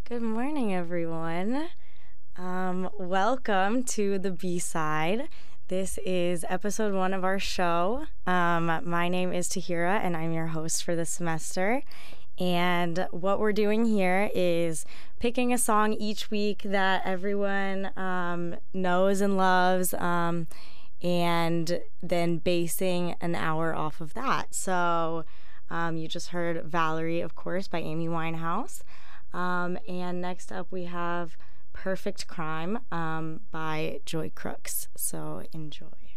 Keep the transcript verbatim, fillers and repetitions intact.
Good morning, everyone. Um, welcome to the B-Side. This is episode one of our show. Um, my name is Tahira, and I'm your host for this semester. And what we're doing here is picking a song each week that everyone um, knows and loves, um, and then basing an hour off of that. So um, you just heard Valerie, of course, by Amy Winehouse. Um, and next up we have Perfect Crime um, by Joy Crooks. So enjoy.